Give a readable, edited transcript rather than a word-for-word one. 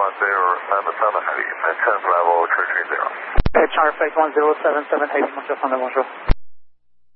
1077 Heavy, maintain level 330. Charter Flight 1077 Heavy, Montreal, bonjour.